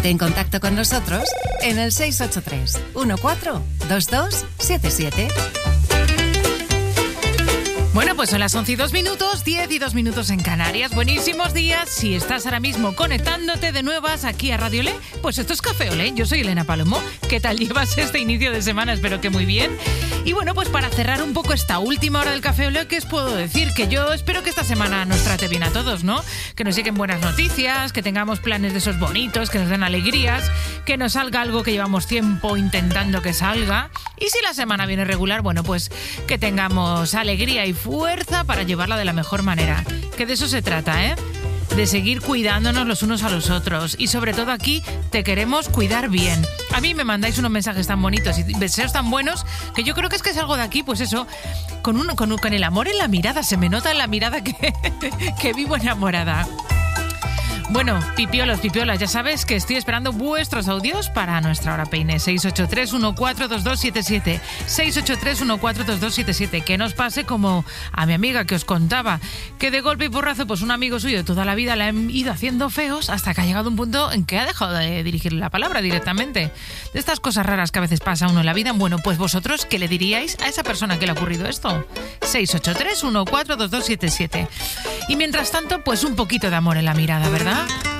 Ponte en contacto con nosotros en el 683 142277. Bueno, pues son las 11:02, 10:02 en Canarias. Buenísimos días. Si estás ahora mismo conectándote de nuevas aquí a Radio Olé, pues esto es Café Olé. Yo soy Elena Palomo. ¿Qué tal llevas este inicio de semana? Espero que muy bien. Y bueno, pues para cerrar un poco esta última hora del Café Olé, ¿qué os puedo decir? Que yo espero que esta semana nos trate bien a todos, ¿no? Que nos lleguen buenas noticias, que tengamos planes de esos bonitos, que nos den alegrías, que nos salga algo que llevamos tiempo intentando que salga. Y si la semana viene regular, bueno, pues que tengamos alegría y fuerza para llevarla de la mejor manera. Que de eso se trata, ¿eh? De seguir cuidándonos los unos a los otros. Y sobre todo aquí te queremos cuidar bien. A mí me mandáis unos mensajes tan bonitos y deseos tan buenos que yo creo que es algo de aquí, pues eso, con el amor en la mirada. Se me nota en la mirada que vivo enamorada. Bueno, pipiolas, ya sabes que estoy esperando vuestros audios para nuestra hora peine. 683-142277. 683-142277. Que nos pase como a mi amiga que os contaba, que de golpe y porrazo, pues un amigo suyo de toda la vida le han ido haciendo feos hasta que ha llegado un punto en que ha dejado de dirigirle la palabra directamente. De estas cosas raras que a veces pasa a uno en la vida. Bueno, pues vosotros, ¿qué le diríais a esa persona que le ha ocurrido esto? 683-142277. Y mientras tanto, pues un poquito de amor en la mirada, ¿verdad?